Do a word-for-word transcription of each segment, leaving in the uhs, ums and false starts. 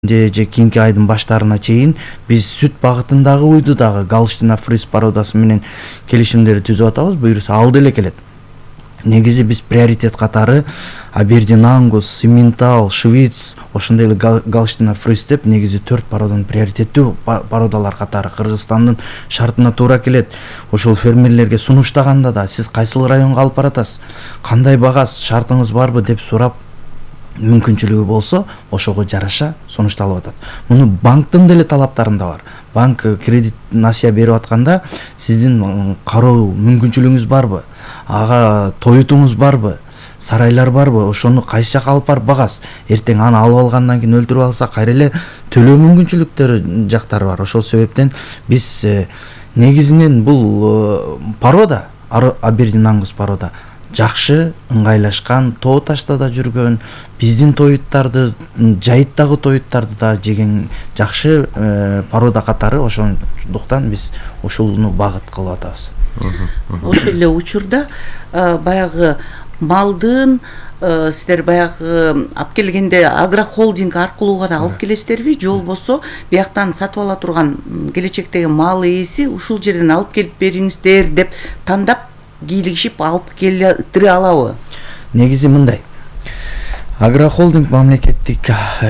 же кийинки айдын баштарына чейин биз сүт багытындагы уйду дагы Галштина Фриз породасы менен келишимдерди түзүп атабыз. Буюрса ал деле келет. Негизи биз приоритет катары Абердин Ангус, Симментал, Швиц, ошондой эле Галштина Фриз деп негизи төрт породонун приоритеттүү породалар катары Кыргызстандын шартына туура келет. Ошол фермерлерге сунуштаганда да сиз кайсыл районго алып баратасыз, кандай багасыз, шартыңыз барбы деп сурап мүмкүнчүлүгү болсо ошого жараша сунушталып атат. Муну банктын деле талаптарында бар. Банк кредит насыя берип атканда сиздин кароо мүмкүнчүлүгүңүз барбы, ага тоютуңуз барбы, сарайлар барбы, ошону кайсы жака алып барып багасыз. Эртең аны алып алгандан кийин өлтүрүп алса кайра эле төлөө мүмкүнчүлүктөрү жактары бар. Ошол себептен биз негизинен бул порода, Абердин Ангус порода жакшы ыңгайлашкан, тоо ташта да жүргөн, биздин тоюттарды, жайыттагы тоюттарды да жеген жакшы порода катары. Ошондуктан биз ушуну багыт кылып атабыз. Ошол эле учурда баягы малдын сиздер баягы алып келгенде агрохолдинг аркылуу гана алып келесиздерби, же болбосо бияктан сатып ала турган келечектеги мал ээси ушул жерден алып келип бериңиздер деп тандап кийлигишип алып келтире алабы? Негизи мындай. Агрохолдинг мамлекеттик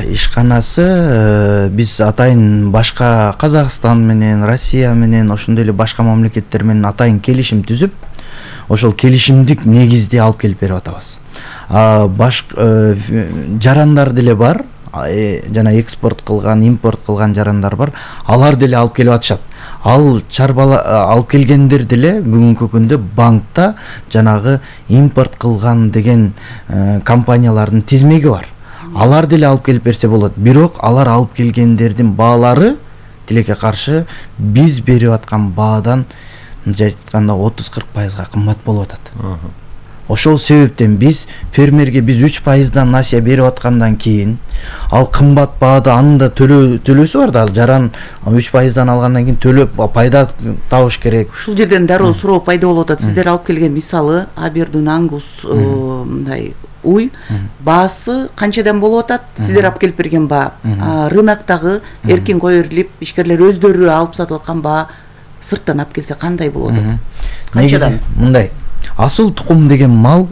ишканасы биз атайын башка Казакстан менен, Россия менен, ошондой эле башка мамлекеттер менен атайын келишим түзүп, ошол келишимдик негизде алып келип берип атабыз. Баш жарандар деле бар, жана экспорт кылган, импорт кылган жарандар бар. Алар деле алып келип атышат. Ал чарбала алып келгендер деле бүгүнкү күндө банкта жанагы импорт кылган деген компаниялардын тизмеги бар. Алар деле алып келип берсе болот. Бирок алар алып келгендердин баалары тилекке каршы биз берип аткан баадан айтканда отуз кырк пайызга кымбат болуп атат. Ошол себептен биз фермерге биз үч пайыздан насыя берип аткандан кийин ал кымбат баада анын да төлөөсү бар да, жаран үч пайыздан алгандан кийин төлөп пайда табыш керек. Ушул жерден дароо суроо пайда болуп атат. Сиздер алып келген мисалы Абердин Ангус мындай уй баасы канчадан болуп атат? Сиздер алып келип берген баа, рыноктогу эркин коюп ишкерлер өздөрү алып сатып аткан баа сырттан алып келсе кандай болуп атат? Канчадан? Мындай. Асыл тукум деген мал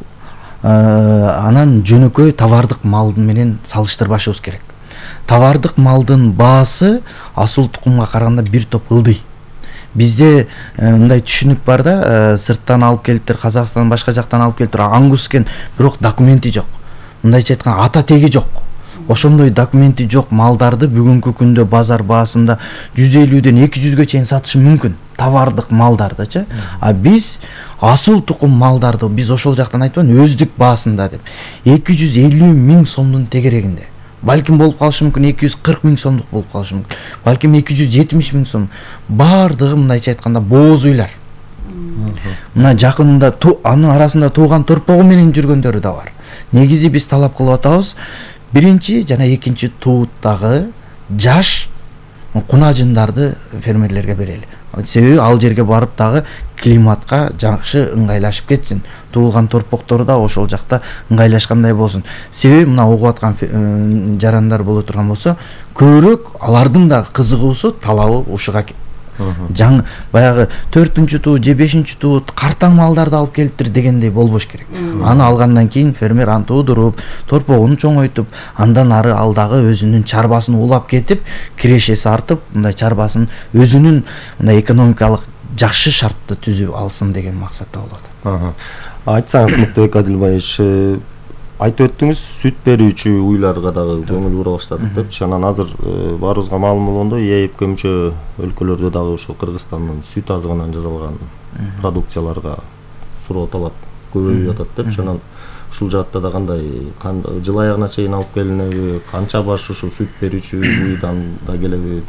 анан жөнөкөй товардык мал менен салыштырбашыбыз керек. Товардык малдын баасы асыл тукумга караганда бир топ ылдый. Бизде мындай түшүнүк бар да, сырттан алып келиптир, Казакстан башка жактан алып келиптир, ангус экен, бирок документи жок. Мындайча айтканда ата теги жок. Ошондой документи жок малдарды бүгүнкү күндө базар баасында жүз элүүдөн эки жүзгө чейин сатышы мүмкүн. Товардык малдардычы. А биз асыл тукум малдарды биз ошол жактан айтпайм, өздүк баасында деп эки жүз элүү миң сомдун тегерегинде. Балким болуп калышы мүмкүн эки жүз кырк миң сомдук болуп калышы мүмкүн. Балким эки жүз жетимиш миң сом. Бардыгы мындайча айтканда бооз уйлар. Мына жакында анын арасында тууган торпогу менен жүргөндөрү да бар. Негизи биз талап кылып атабыз, биринчи жана экинчи тууттагы жаш кунажындарды фермерлерге берели. Себеби ал жерге барып дагы климатка жакшы ыңгайлашып кетсин. Туулган торпоктору да ошол жакта ыңгайлашкандай болсун. Себеби мына угуп аткан жарандар боло турган болсо, көбүрөөк алардын да кызыгуусу, талабы ушуга жаңы баягы төртүнчү туу же бешинчи туу картаң малдарды алып келиптир дегендей болбош керек. Аны алгандан кийин фермер аны туудуруп, торпогун чоңойтуп, андан ары ал дагы өзүнүн чарбасын улап кетип, кирешеси артып, мындай чарбасын өзүнүн мындай экономикалык жакшы шартты түзүп алсын деген максатта болот. Айтсаңыз Мыктыбек Адилбаевич, айтып өттүңүз, сүт берүүчү уйларга дагы көңүл бура баштадык депчи. Анан азыр баарыбызга маалым болгондой, ЕЭПке мүчө өлкөлөрдө дагы ошо Кыргызстандын сүт азыгынан жасалган продукцияларга суроо талап көбөйүп атат депчи. Анан ушул жаатта да кандай, жыл аягына чейин алып келинеби, канча баш ушул сүт берүүчү уйдан да келеби?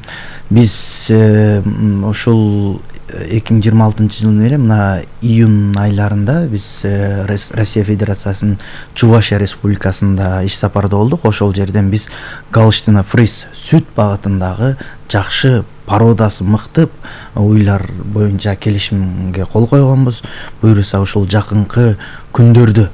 Биз ушул эки миң жыйырма алтынчы жылдын эле мына июнь айларында биз Россия Федерациясынын Чувашия Республикасында иш сапарда болдук. Ошол жерден биз Галштина Фриз сүт багытындагы жакшы породасы мыкты уйлар боюнча келишимге кол койгонбуз. Буюрса ушул жакынкы күндөрдө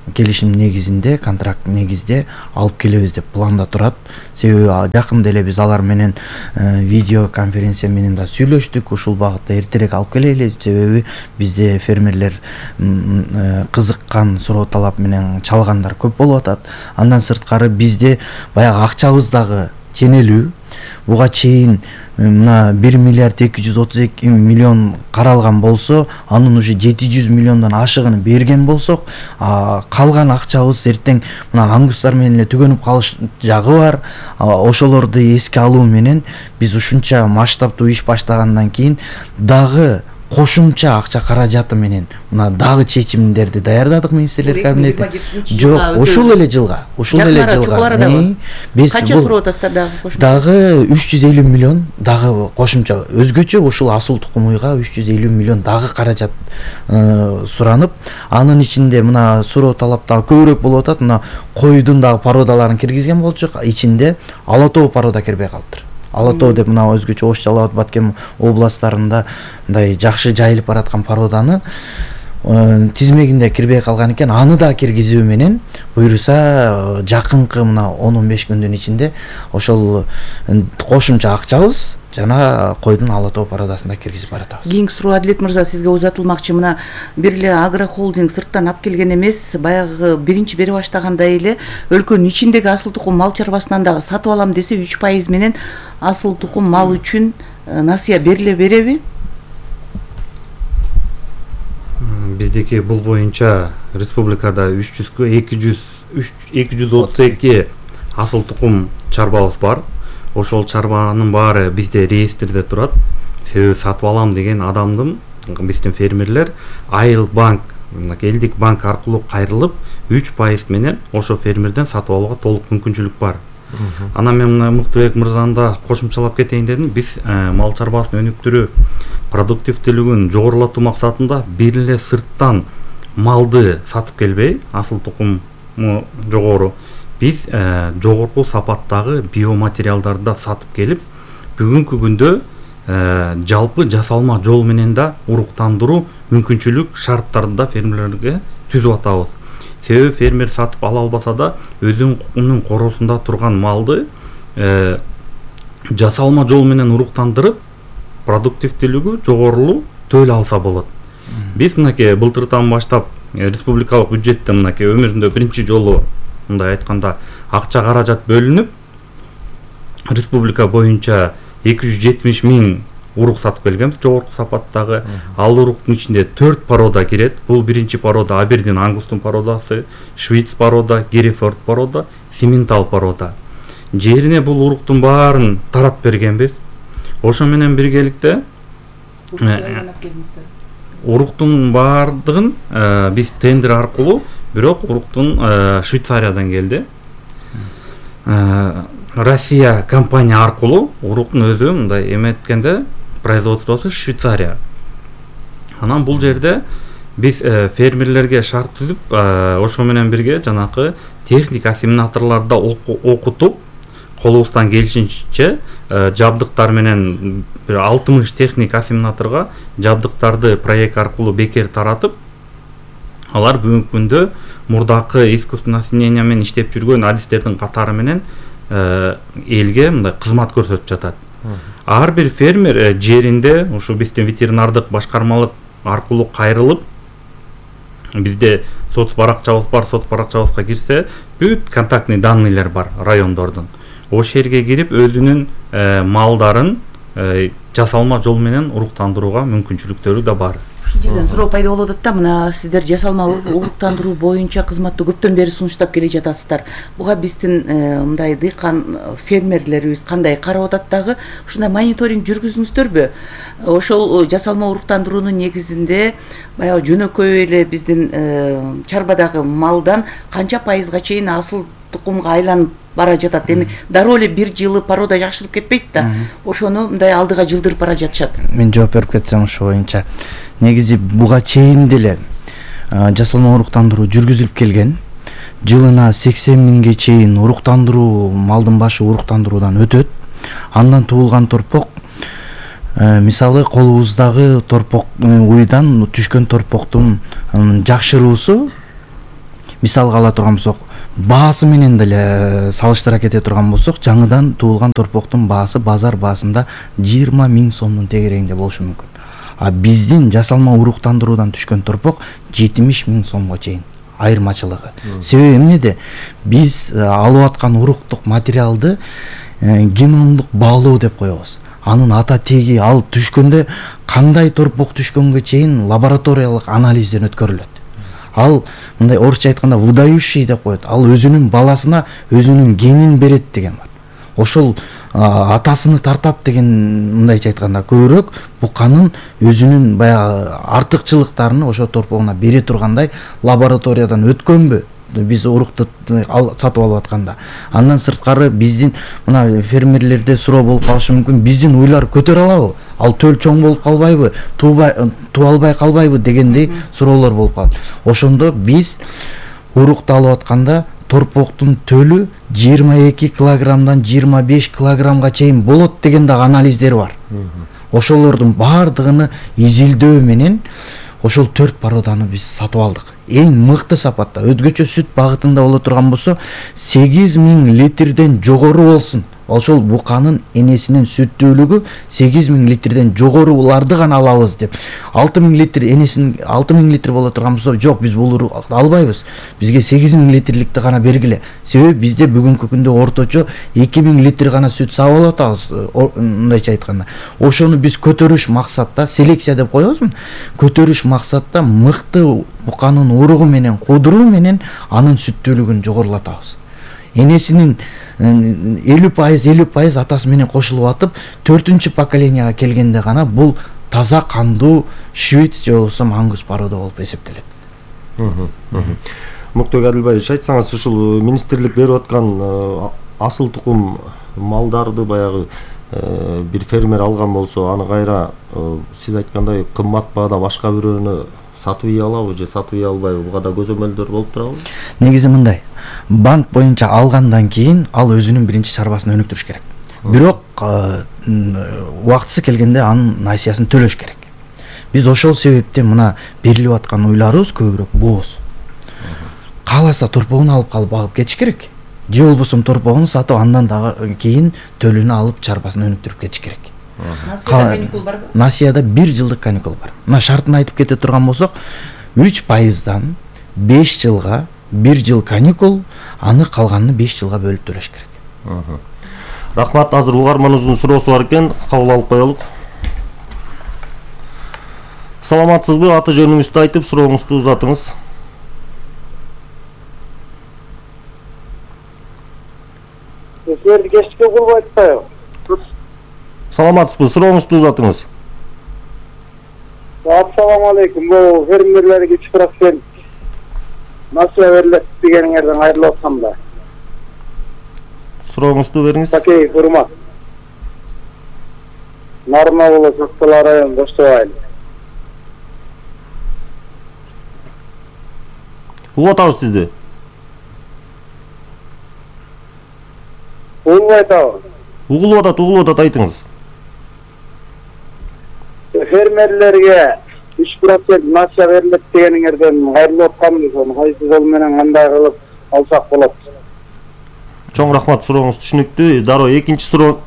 келишим негизинде, контракт негизде алып келебиз деп планда турат. Себеби жакында эле биз алар менен видео конференция менен да сүйлөштүк. Ушул багытта эртерээк алып келели, себеби бизде фермерлер кызыккан, суроо талап менен чалгандар көп болуп атат. Андан сырткары бизде баягы акчабыз дагы ченелүү. Буга чейин мына бир миллиард эки жүз отуз эки миллион каралган болсо, анын уже жети жүз миллиондон ашыгын берген болсок, калган акчабыз эртең мына ангустар менен эле түгөнүп калыш жагы бар. Ошолорду эске алуу менен биз ушунча масштабтуу иш баштагандан кийин дагы кошумча акча каражаты менен мына дагы чечимдерди даярдадык министрлер кабинети. Жок, ушул эле жылга, ушул эле жылга. Биз канча суроо атасыздар дагы кошумча? Дагы үч жүз элүү миллион дагы кошумча өзгөчө ушул асыл тукум уйга үч жүз элүү миллион дагы каражат суранып, анын ичинде мына суроо талап дагы көбүрөөк болуп атат. Мына койдун дагы породаларын киргизген болчук, ичинде ала тоо порода кирбей калыптыр. Ала тоо деп мына өзгөчө Ош Жалал Абад, Баткен областарында мындай жакшы жайылып бараткан породаны тизмегинде кирбей калган экен. Аны да киргизүү менен буюрса жакынкы мына он он беш күндүн ичинде ошол кошумча акчабыз жана койдун ала тоо породасында киргизип баратабыз. Кийинки суроо Адилет мырза сизге узатылмакчы. Мына бир эле агрохолдинг сырттан алып келген эмес, баягы биринчи бере баштагандай эле өлкөнүн ичиндеги асыл тукум мал чарбасынан дагы сатып алам десе үч пайыз менен асыл тукум мал үчүн насыя бериле береби? Биздеки бул боюнча республикада үч жүзгө эки жүз отуз эки асыл тукум чарбабыз бар. Ошол чарбанын баары бизде реестрде турат. Себеби сатып алам деген адамдын, биздин фермерлер Айыл банк, элдик банк аркылуу кайрылып үч пайыз менен ошол фермерден сатып алууга толук мүмкүнчүлүк бар. Анан мен мына Мыктыбек мырзаны да кошумчалап кетейин дедим. Биз мал чарбасынын өнүктүрүү продуктивдүүлүгүн жогорулатуу максатында бир эле сырттан малды сатып келбей, асыл тукуму жогору, биз жогорку сапаттагы биоматериалдарды сатып келип, бүгүнкү күндө жалпы жасалма жол менен да уруктандыруу мүмкүнчүлүк шарттарды да фермерлерге түзүп атабыз. Себеби фермер сатып ала албаса да өзүнүн коросунда турган малды жасалма жол менен уруктандырып, продуктивдүүлүгү жогорулуу төлөй алса болот. Биз мынакей былтыртан баштап республикалык бюджетте мынакей өмүрүндө биринчи жолу мындай айтканда акча каражат бөлүнүп, республика боюнча эки жүз жетимиш миң урук сатып келгенбиз жогорку сапаттагы. Ал уруктун ичинде төрт порода кирет. Бул биринчи порода Абердин ангустун породасы, Швиц порода, Герефорд порода, Симментал порода. Жерине бул уруктун баарын таратып бергенбиз. Ошо менен биргеликте уруктун баардыгын биз тендер аркылуу, бирок уруктун Швейцариядан келди. Россия компания аркылуу уруктун өзү мындай эметкенде производствосу Швейцария. Анан бул жерде биз фермерлерге шарт түзүп, ошо менен бирге жанакы техник ассимиляторлорду окутуп, колубуздан келишинче жабдыктар менен бир алтымыш техник ассимиляторго жабдыктарды проект аркылуу бекер таратып, алар бүгүнкү күндө мурдакы искусственное осеменение менен иштеп жүргөн адистердин катары менен элге мындай кызмат көрсөтүп жатат. Ар бир фермер жеринде ушу биздин ветеринардык башкармалык аркылуу кайрылып, бизде соц баракчабыз бар, соц баракчабызга кирсе, бүт контактный данныйлар бар райондордун. Ошол жерге кирип өзүнүн малдарын жасалма жол менен уруктандырууга мүмкүнчүлүктөрү да бар. Ушул жерден суроо пайда болуп атат да, мына сиздер жасалма уруктандыруу боюнча кызматты көптөн бери сунуштап келе жатасыздар. Буга биздин мындай дыйкан фермерлерибиз кандай карап атат дагы, ушундай мониторинг жүргүзүңүздөрбү? Ошол жасалма уруктандыруунун негизинде баягы жөнөкөй эле биздин чарбадагы малдан канча пайызга чейин асыл тукумга айланып бара жатат. Эми дароо эле бир жылы порода жакшырып кетпейт да. Ошону мындай алдыга жылдырып бара жатышат. Мен жооп берип кетсем ошо боюнча. Негизи буга чейин деле жасалма уруктандыруу жүргүзүлүп келген. Жылына сексен миңге чейин уруктандыруу, малдын башы уруктандыруудан өтөт. Андан туулган торпок, мисалы колубуздагы торпок уйдан түшкөн торпоктун жакшыруусу мисалга ала турган болсок, баасы менен деле салыштыра кете турган болсок, жаңыдан туулган торпоктун баасы базар баасында жыйырма миң сомдун тегерегинде болушу мүмкүн. А биздин жасалма уруктандыруудан түшкөн торпок жетимиш миң сомго чейин айырмачылыгы. Себеби эмнеде? Биз алып аткан уруктук материалды геномдук баалоо деп коебуз. Анын ата теги ал түшкөндө кандай торпок түшкөнгө чейин лабораториялык анализден өткөрүлөт. Ал мындай орусча айтканда выдающий деп коет. Ал өзүнүн баласына өзүнүн генин берет деген бар. Ошол атасыны тартат деген мындайча айтканда көбүрөөк буканын өзүнүн баягы артыкчылыктарын ошо торпогуна бере тургандай лабораториядан өткөнбү биз урукту сатып алып атканда. Андан сырткары биздин мына фермерлерде суроо болуп калышы мүмкүн, биздин уйлар көтөрө алабы? Ал төл чоң болуп калбайбы? Туубай туа албай калбайбы дегендей суроолор болуп калат. Ошондо биз урукту алып атканда торпоктун төлү жыйырма эки килограммдан жыйырма беш килограммга чейин болот деген дагы анализдер бар. Ошолордун баардыгыны изилдөө менен ошол төрт породаны биз сатып алдык. Эң мыкты сапатта, өзгөчө сүт багытында боло турган болсо, сегиз миң литрден жогору болсун. Ошол буканын энесинин сүттүүлүгү сегиз миң литрден жогоруларды гана алабыз деп. алты миң литр энесин алты миң литр боло турган болсо, жок, биз бул албайбыз. Бизге сегиз миң литрликти гана бергиле. Себеби бизде бүгүнкү күндө орточо эки миң литр гана сүт саап алып атабыз, мындайча айтканда. Ошону биз көтөрүш максатта, селекция деп коебузбу? Көтөрүш максатта мыкты буканын уругу менен, кудуруу менен анын сүттүүлүгүн жогорулатабыз. Энесинин элүү пайыз элүү пайыз атасы менен кошулуп атып, төртүнчү поколенияга келгенде гана бул таза кандуу швиц же болбосо ангус порода болуп эсептелет. Муктубек Адилбаевич, айтсаңыз, ушул министрлик берип аткан асыл тукум малдарды баягы бир фермер алган болсо, аны кайра сиз айткандай кымбат баада башка бирөөнө сатып ий алабы же сатып ий албайбы? Буга да көзөмөлдөр болуп турабы? Негизи мындай, банк боюнча алгандан кийин ал өзүнүн биринчи чарбасын өнүктүрүш керек. Бирок убактысы келгенде анын насыясын төлөш керек. Биз ошол себептен мына берилип аткан уйларыбыз көбүрөөк бооз. Кааласа торпогун алып калып багып кетиш керек. Же болбосо торпогун сатып, андан дагы кийин төлүнү алып чарбасын өнүктүрүп кетиш керек. Насыяда каникул барбы? Насыяда бир жылдык каникул бар. Мына шартын айтып кете турган болсок, үч пайыздан беш жылга бир жыл каникул, аны калганын беш жылга бөлүп төлөш керек. Рахмат, азыр угарманыбыздын суроосу бар экен, кабыл алып коелук. Саламатсызбы? Аты жөнүңүздү айтып, сурооңузду узатыңыз. Сиздерди кечке курбай атпайбы? Саламатсызбы? Сурооңузду узатыңыз. Ассаламу алейкум. Бул фермерлерге үч процент насыя берилет дегениңерден айрылып атсам да. Сурооңузду бериңиз. Такей урмат. Нарма болот, Сактала район, Боштобай. Угуп атабыз сизди. Угулбай атабы? Угулуп атат, угулуп атат, айтыңыз. Фермерлерге үч процент насыя берилет дегениңерден айрылып атканбыз, аны кайсы жол менен кандай кылып алсак болот? Чоң рахмат, сурооңуз түшүнүктүү. Дароо экинчи суроо.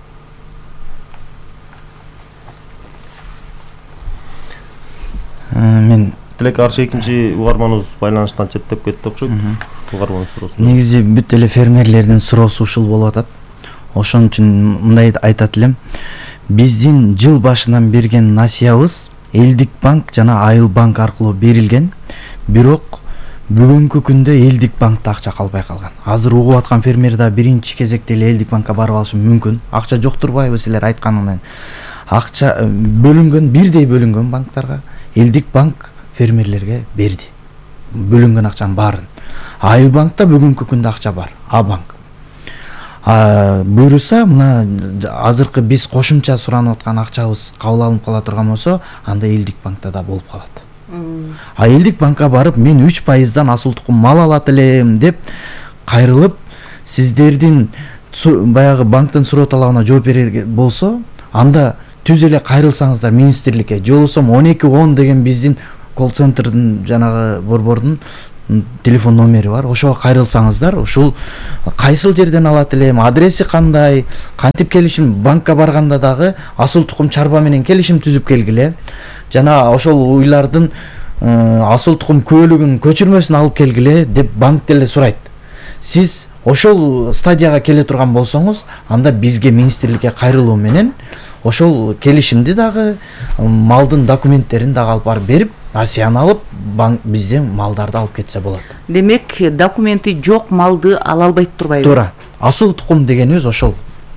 Мен Тилек каршы экинчи угарманыбыз байланыштан четтеп кетти окшойт. Угарманын суроосу. негизи бүт эле фермерлердин суроосу ушул болуп атат. Ошон үчүн мындай айтат элем. Биздин жыл башынан берген насыябыз Элдик банк жана Айыл банк аркылуу берилген. Бирок бүгүнкү күндө Элдик банкта акча калбай калган. Азыр угуп аткан фермер да биринчи кезекте эле Элдик банкка барып алышы мүмкүн. Акча жок турбайбы силер айтканыңан? Акча бөлүнгөн, бирдей бөлүнгөн банктарга. Элдик банк фермерлерге берди. Бөлүнгөн акчанын баарын. Айыл банкта бүгүнкү күндө акча бар. А банк. А буйруса, мына азыркы биз кошумча суранып аткан акчабыз кабыл алынып кала турган болсо, анда Элдик банкта да болуп калат. А Элдик банкка барып, мен үч пайыздан асыл тукум мал алат элем деп кайрылып, сиздердин баягы банктын суроо талабына жооп берер болсо, анда түз эле кайрылсаңыздар министрликке, же болбосо он эки он деген биздин колл-центрдин жанагы борбордун телефон номери бар, ошого кайрылсаңыздар, ушул кайсыл жерден алат элем, адреси кандай, кантип келишим, банкка барганда дагы асыл тукум чарба менен келишим түзүп келгиле, жана ошол уйлардын асыл тукум көлүгүн көчүрмөсүн алып келгиле деп банк деле сурайт. Сиз ошол стадияга келе турган болсоңуз, анда бизге министрликке кайрылуу менен ошол келишимди дагы, малдын документтерин дагы алып барып берип, насыяны алып, банк бизден малдарды алып кетсе болот. Демек, документи жок малды ала албайт турбайбы? Туура. Асыл тукум дегенибиз ошол.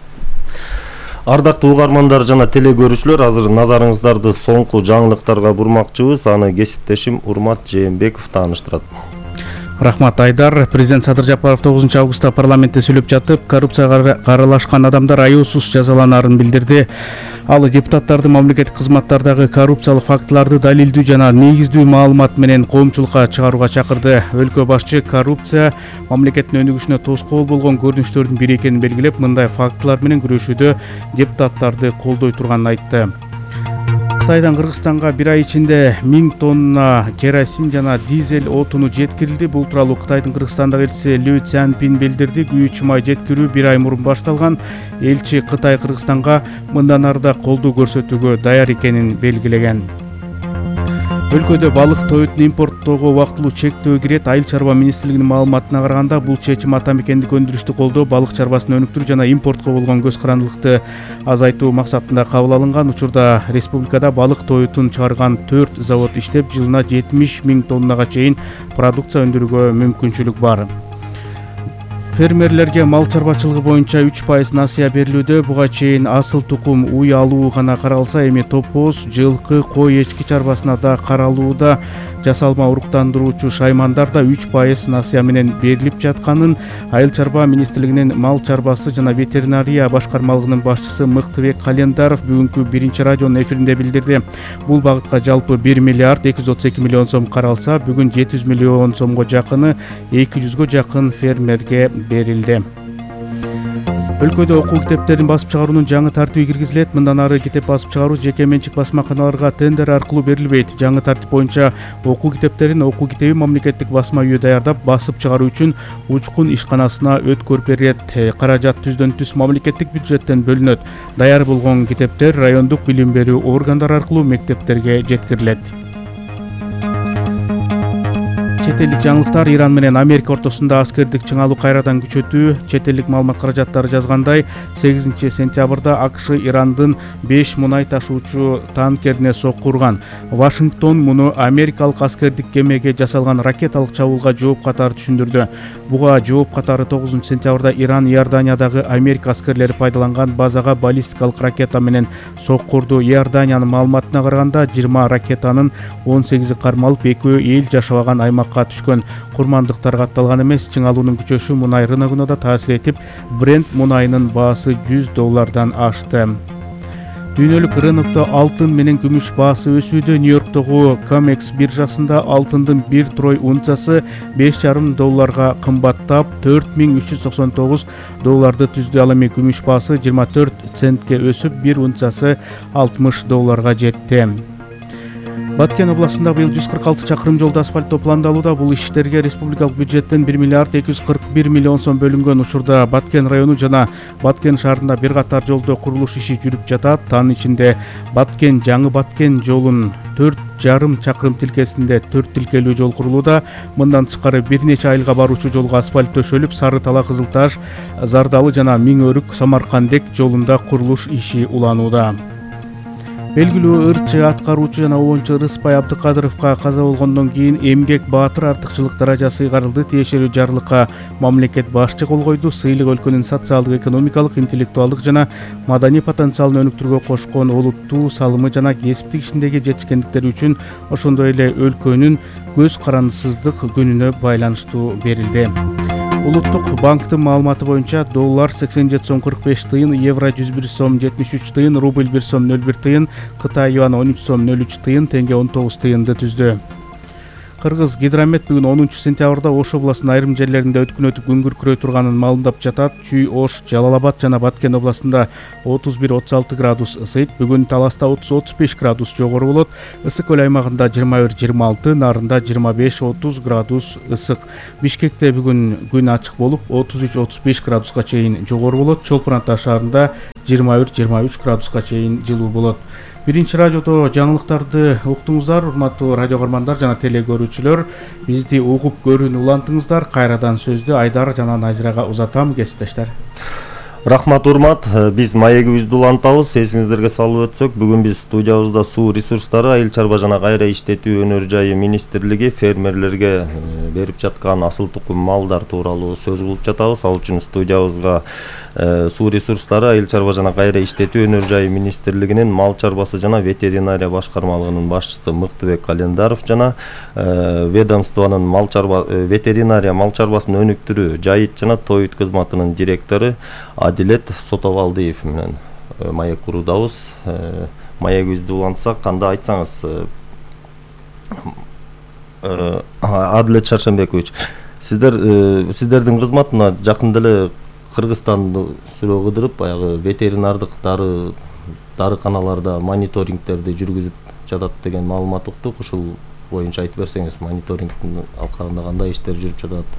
Ардактуу угармандар жана теле көрүүчүлөр, азыр назарыңыздарды соңку жаңылыктарга бурмакчыбыз. Аны кесиптешим Урмат Жээнбеков тааныштырат. Рахмат Айдар. Президент Садыр Жапаров тогузунчу августта парламентте сүйлөп жатып, коррупцияга аралашкан адамдар аюусуз жазаланарын билдирди. Ал депутаттарды мамлекеттик кызматтардагы коррупциялык фактыларды далилдүү жана негиздүү маалымат менен коомчулукка чыгарууга чакырды. Өлкө башчы коррупция мамлекеттин өнүгүшүнө тоскоол болгон көрүнүштөрдүн бири экенин белгилеп, мындай фактылар менен күрөшүүдө депутаттарды колдой турганын айтты. Кытайдан Кыргызстанга бир ай ичинде миң тонна керосин жана дизель отуну жеткирилди. Бул тууралуу Кытайдын Кыргызстандагы элчиси Лю Цянпин билдирди. Күйүүчү май жеткирүү бир ай мурун башталган. Элчи Кытай Кыргызстанга мындан ары да колдоо көрсөтүүгө даяр экенин белгилеген. Өлкөдө балык тоютун импорттоого убактылуу чектөө кирет. Айыл чарба министрлигинин маалыматына караганда, бул чечим ата мекендик өндүрүштү колдоо, балык чарбасын өнүктүрүү жана импортко болгон көз карандылыкты азайтуу максатында кабыл алынган. Учурда республикада балык тоютун чыгарган төрт завод иштеп, жылына жетимиш миң тоннага чейин продукция өндүрүүгө мүмкүнчүлүк бар. Фермерлерге мал чарбачылыгы боюнча үч пайыз насыя берилүүдө. Буга чейин асыл тукум уй алуу гана каралса, эми топоз, жылкы, кой, эчки чарбасына да каралууда. Жасалма уруктандыруучу шаймандар да үч пайыз насыя менен берилип жатканын Айыл чарба министрлигинин мал чарбасы жана ветеринария башкармалыгынын башчысы Мыктыбек Календаров бүгүнкү биринчи радионун эфиринде билдирди. Бул багытка жалпы бир миллиард эки жүз отуз эки миллион сом каралса, бүгүн жети жүз миллион сомго жакыны эки жүзгө жакын фермерге берилди. Өлкөдө окуу китептерин басып чыгаруунун жаңы тартиби киргизилет. Мындан ары китеп басып чыгаруу жеке менчик басмаканаларга тендер аркылуу берилбейт. Жаңы тартип боюнча окуу китептерин окуу китеби мамлекеттик басма үйү даярдап, басып чыгаруу үчүн учкун ишканасына өткөрүп берет. Каражат түздөн түз мамлекеттик бюджеттен бөлүнөт. Даяр болгон китептер райондук билим берүү органдары аркылуу мектептерге жеткирилет. Чет элдик жаңылыктар. Иран менен Америка ортосунда аскердик чыңалуу кайрадан күчөтүү. Чет элдик маалымат каражаттары жазгандай, сегизинчи сентябрда АКШ Ирандын беш мунай ташуучу танкерине сокку урган. Вашингтон муну америкалык аскердик кемеге жасалган ракеталык чабуулга жооп катары түшүндүрдү. Буга жооп катары тогузунчу сентябрда Иран Иорданиядагы Америка аскерлери пайдаланган базага баллистикалык ракета менен сокку урду. Иорданиянын маалыматына караганда, жыйырма ракетанын он сегизи кармалып, экөө эл жашабаган аймакка түшкөн. Курмандыктар катталган эмес. Чыңалуунун күчөшү мунай рыногуна да таасир этип, Брент мунайынын баасы жүз доллардан ашты. Дүйнөлүк рынокто алтын менен күмүш баасы өсүүдө. Нью-Йорктогу Комекс биржасында алтындын бир трой унциясы беш жарым долларга кымбаттап, төрт миң үч жүз токсон тогуз долларды түздү. Ал эми күмүш баасы жыйырма төрт центке өсүп, бир унциясы алтымыш долларга жетти. Баткен областында быйыл жүз кырк алты чакырым жолду асфальттоо пландалууда. Бул иштерге республикалык бюджеттен бир миллиард эки жүз кырк бир миллион сом бөлүнгөн. Учурда Баткен району жана Баткен шаарында бир катар жолдо курулуш иши жүрүп жатат. Анын ичинде Баткен Жаңы Баткен жолун төрт жарым чакырым тилкесинде төрт тилкелүү жол курулууда. Мындан тышкары бир нече айылга баруучу жолго асфальт төшөлүп, Сары Тала, Кызыл Таш, Зардалы жана Миң Өрүк, Самаркандек жолунда курулуш иши уланууда. Белгилүү ырчы аткаруучу жана обончу Рыспай Абдыкадыровго каза болгондон кийин эмгек баатыр артыкчылык даражасы ыйгарылды. Тиешелүү жарлыкка мамлекет башчы кол койду. Сыйлык өлкөнүн социалдык, экономикалык, интеллектуалдык жана маданий потенциалын өнүктүрүүгө кошкон олуттуу салымы жана кесиптик ишиндеги жетишкендиктери үчүн, ошондой эле өлкөнүн көз карандысыздык күнүнө байланыштуу берилди. Улуттук банктын маалыматы боюнча доллар сексен жети сом кырк беш тыйын, евро жүз бир сом жетимиш үч тыйын, рубль бир сом ноль бир тыйын, Кытай юаны он үч сом ноль үч тыйын, тенге он тогуз тыйынды түздү. Кыргыз Гидромет бүгүн онунчу сентябрда Ош областынын айрым жерлеринде өткүн өтүп күн күркүрөй турганын маалымдап жатат. Чүй, Ош, Жалал-Абад жана Баткен областында отуз бир отуз алты градус ысыйт. Бүгүн Таласта отуз отуз беш градус жогору болот. Ысык көл аймагында жыйырма бир жыйырма алты, Нарында жыйырма беш отуз градус ысык. Бишкекте бүгүн күн ачык болуп, отуз үч отуз беш градуска чейин жогору болот. Чолпон Ата шаарында жыйырма бир жыйырма үч градуска чейин жылуу болот. Биринчи радиодо жаңылыктарды уктуңуздар, урматтуу радио көрмандар жана теле көрүүчүлөр. Бизди угуп көрүүнү улантыңыздар. Кайрадан сөздү Айдар жана Назирага узатам, кесиптештер. Рахмат, урмат. Биз маегибизди улантабыз. Эсиңиздерге салып өтсөк, бүгүн биз студиябызда суу ресурстары, айыл чарба жана кайра иштетүү өнөр жайы министрлиги фермерлерге берип жаткан асыл тукум малдар тууралуу сөз кылып жатабыз. Ал үчүн студиябызга суу ресурстары, айыл чарба жана кайра иштетүү өнөр жайы министрлигинин мал чарбасы жана ветеринария башкармалыгынын башчысы Мыктыбек Календаров жана ведомствонун мал чарба ветеринария мал чарбасын өнүктүрүү, жайыт жана тоют кызматынын директору Адилет Сотовалдиев менен маек куруудабыз. Маегибизди улантсак, кандай айтсаңыз, Адилет Шаршенбекович, сиздер сиздердин кызматына жакында эле Кыргызстанды сүрөө кыдырып, баягы ветеринардык дары дарыканаларда мониторингтерди жүргүзүп жатат деген маалымат уктук. Ушул боюнча айтып берсеңиз, мониторингдин алкагында кандай иштер жүрүп жатат?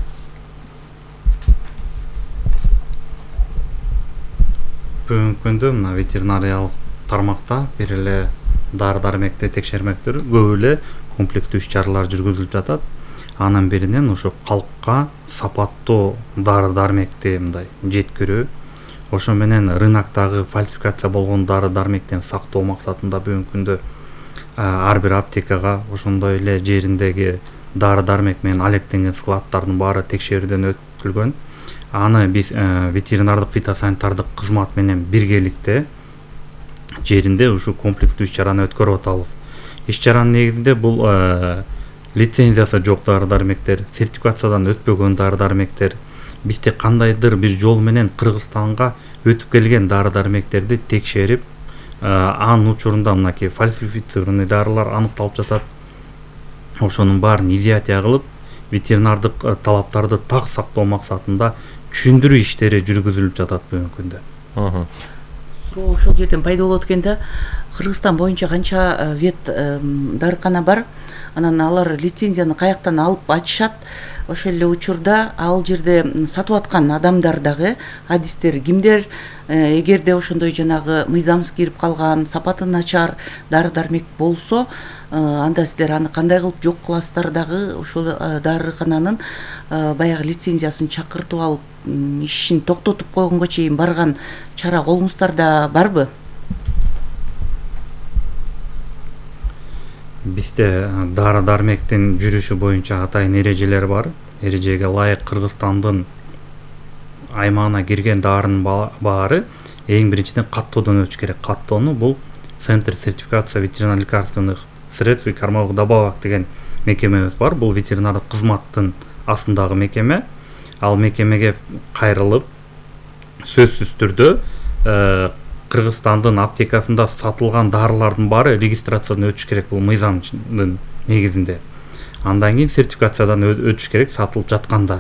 Бүгүнкү күндө мына ветеринариялык тармакта бир эле дары дармекти текшермектер көп эле комплекстүү иш чаралар жүргүзүлүп жатат. Анын биринен ошо калкка сапаттуу дары дармекти мындай жеткирүү, ошо менен рыноктогу фальсификация болгон дары дармектен сактоо максатында бүгүнкү күндө ар бир аптекага ошондой эле жериндеги дары дармек менен алектенген складдардын баары текшерүүдөн өтүлгөн. Аны биз ветеринардык фитосанитардык кызмат менен биргеликте жеринде ушул комплекстүү иш чараны өткөрүп атабыз. Иш чаранын негизинде бул лицензиясы жок дары дармектер, сертификациядан өтпөгөн дары дармектер, бизде кандайдыр бир жол менен Кыргызстанга өтүп келген дары дармектерди текшерип, анын учурунда мынакей фальсифицированный дарылар аныкталып жатат. Ошонун баарын изъятия кылып, ветеринардык талаптарды так сактоо максатында түшүндүрүү иштери жүргүзүлүп жатат бүгүнкү күндө. Суроо ошол жерден пайда болот экен да. Кыргызстан боюнча канча вет дарыкана бар? Анан алар лицензияны каяктан алып ачышат? Ошол эле учурда ал жерде сатып аткан адамдар дагы, адистер кимдер? Эгерде ошондой жанагы мыйзамсыз кирип калган, сапаты начар дары дармек болсо, анда сиздер аны кандай кылып жок кыласыздар дагы? Ошол дарыкананын баягы лицензиясын чакыртып алып, ишин токтотуп койгонго чейин барган чара колуңуздарда барбы? Бизде дары дармектин жүрүшү боюнча атайын эрежелер бар. Эрежеге ылайык Кыргызстандын аймагына кирген дарынын баары эң биринчиден каттоодон өтүш керек. Каттоону бул Центр сертификация ветеринарно-лекарственных средств и кормовых добавок деген мекемебиз бар. Бул ветеринардык кызматтын астындагы мекеме. Ал мекемеге кайрылып, сөзсүз түрдө Кыргызстандын аптекасында сатылган дарылардын баары регистрациядан өтүш керек, бул мыйзамдын негизинде. Андан кийин сертификациядан өтүш керек сатылып жатканда.